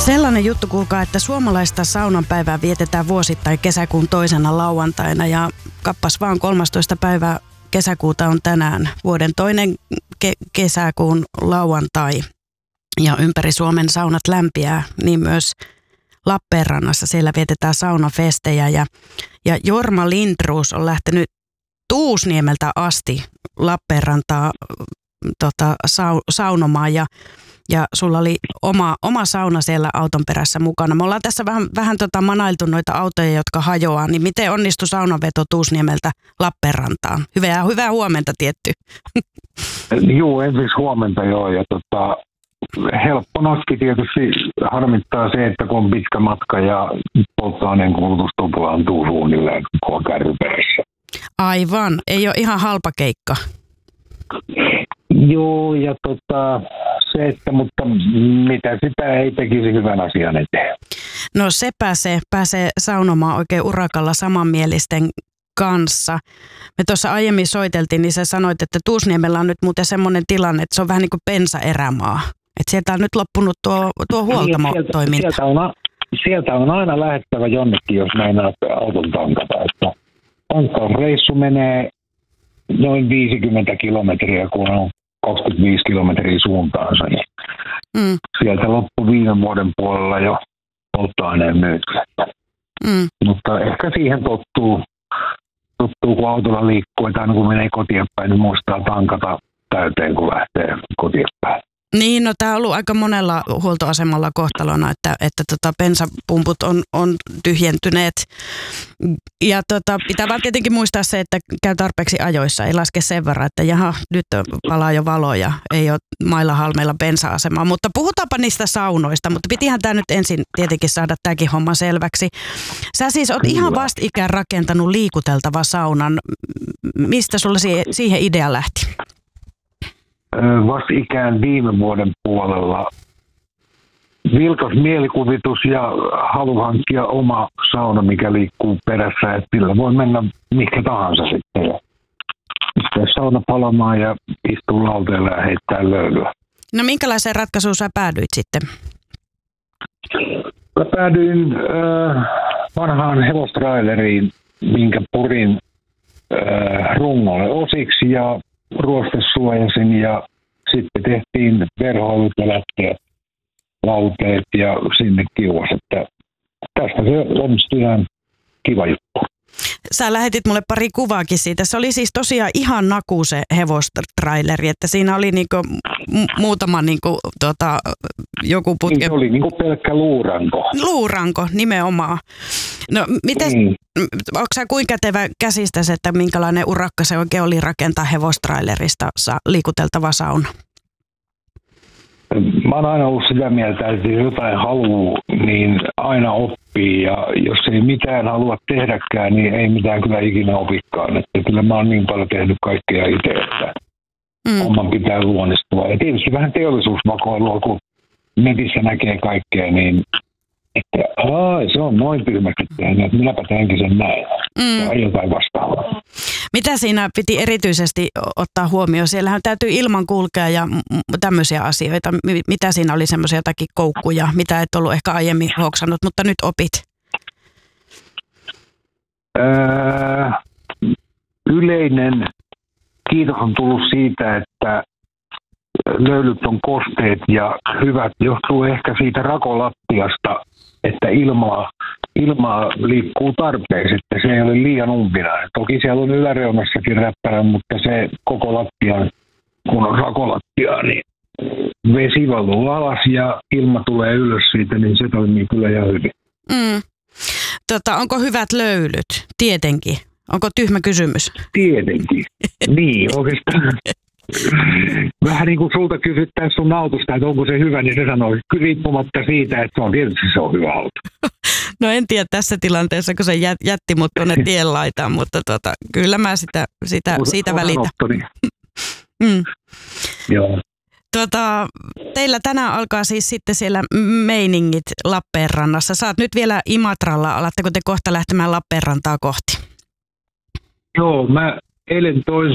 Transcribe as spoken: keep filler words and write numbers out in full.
Sellainen juttu, kuulkaa, että suomalaista saunanpäivää vietetään vuosittain kesäkuun toisena lauantaina ja kappas vaan kolmastoista päivää kesäkuuta on tänään vuoden toinen ke- kesäkuun lauantai ja ympäri Suomen saunat lämpiää, niin myös Lappeenrannassa siellä vietetään saunafestejä ja, ja Jorma Lindroos on lähtenyt Tuusniemeltä asti Lappeenrantaa tota, sau, saunomaan ja Ja sulla oli oma, oma sauna siellä auton perässä mukana. Me ollaan tässä vähän, vähän tota manailtu noita autoja, jotka hajoaa. Niin miten onnistui saunanveto Tuusniemeltä Lappeenrantaan? Hyvää, hyvää huomenta tietty. Joo, ensiksi huomenta joo. Ja tota, helppo naski tietysti harmittaa se, että kun on pitkä matka ja polttoaineen kulutus tuplaantuu suunnilleen koko kärry perässä. Aivan, ei ole ihan halpa keikka. Joo, ja tota, se, että mutta mitä sitä ei tekisi hyvän asian eteen. No se pääsee, pääsee saunomaan oikein urakalla samanmielisten kanssa. Me tuossa aiemmin soiteltiin, niin sä sanoit, että Tuusniemellä on nyt muuten semmoinen tilanne, että se on vähän niin kuin bensa-erämaa. Että sieltä on nyt loppunut tuo, tuo huoltamotoiminta. Sieltä, sieltä, on, sieltä on aina lähettävä jonnekin, jos meinaa auton tankata. Että tankkausreissu menee noin viisikymmentä kilometriä, kun on kaksikymmentäviisi kilometriä suuntaansa. Niin mm. Sieltä loppui viime vuoden puolella jo polttoaineen myyty. Mm. Mutta ehkä siihen tottuu, tottuu, kun autolla liikkuu, että aina kun menee kotiin päin, niin muistaa tankata täyteen, kun lähtee kotiin päin. Niin, no tämä on ollut aika monella huoltoasemalla kohtalona, että, että tota, bensapumput on, on tyhjentyneet. Ja tota, pitää vaan tietenkin muistaa se, että käy tarpeeksi ajoissa, ei laske sen verran, että jaha, nyt palaa jo valo ja ei ole mailla halmeilla bensa-asemaa. Mutta puhutaanpa niistä saunoista, mutta pitihän tämä nyt ensin tietenkin saada tämäkin homma selväksi. Sä siis oot ihan vastikään rakentanut liikuteltava saunan. Mistä sulla siihen idea lähti? Vastikään viime vuoden puolella vilkas mielikuvitus ja halu hankkia oma sauna, mikä liikkuu perässä, että sillä voi mennä mikä tahansa sitten. Ja sitten sauna palamaan ja istuu lauteella ja heittää löylyä. No minkälaiseen ratkaisuun sä päädyit sitten? Mä päädyin äh, vanhaan hevostraileriin, minkä purin äh, rungolle osiksi ja ruostesuojasin ja sitten tehtiin verhoilut ja lätteet, lauteet ja sinne kiuas, että tästä se onnistui ihan kiva juttu. Sä lähetit mulle pari kuvaakin siitä. Se oli siis tosiaan ihan naku se hevostraileri, että siinä oli niinku m- muutama niinku, tota, joku putke. Se oli niinku pelkkä luuranko. Luuranko, nimenomaan. No miten, mm. onko sä kuinka kätevä käsistäsi, että minkälainen urakka se oikein oli rakentaa hevostrailerista sa- liikuteltava sauna? Mä oon aina ollut sitä mieltä, että jos jotain haluaa, niin aina oppii. Ja jos ei mitään halua tehdäkään, niin ei mitään kyllä ikinä opikaan. Että kyllä mä oon niin paljon tehnyt kaikkea itse, että mm. homman pitää luonnistua. Ja tietysti vähän teollisuusvakoilua, kun netissä näkee kaikkea, niin että ai, se on noin tyhmästi tehnyt, että minäpä teenkin sen näin. Mm. Tai jotain vastaavaa. Mitä siinä piti erityisesti ottaa huomioon? Siellähän täytyy ilman kulkea ja tämmöisiä asioita. Mitä siinä oli semmoisia jotakin koukkuja, mitä et ollut ehkä aiemmin hoksannut, mutta nyt opit? Öö, yleinen kiitos on tullut siitä, että löylyt on kosteet ja hyvät. Johtuu ehkä siitä rakolattiasta, että ilmaa, ilmaa liikkuu tarpeeksi, että se ei ole liian umpinainen. Toki siellä on yläreunassakin räppärä, mutta se koko lattia, kun on rakolattia, niin vesi valuu alas ja ilma tulee ylös siitä, niin se toimii kyllä ihan hyvin. Mm. Tota, onko hyvät löylyt? Tietenkin. Onko tyhmä kysymys? Tietenkin. Niin, oikeastaan. Vähän niin kuin sulta kysyttäisiin sun autosta, että onko se hyvä, niin se sanoo riippumatta siitä, että se on tietysti se on hyvä auto. No en tiedä tässä tilanteessa, kun se jätti mut tuonne tien laitaan, mutta tota, kyllä mä sitä, sitä, siitä välitän. mm. Joo. Tota, teillä tänään alkaa siis sitten siellä meiningit Lappeenrannassa. Sä oot nyt vielä Imatralla, alatteko te kohta lähtemään Lappeenrantaa kohti? Joo, mä eilen toin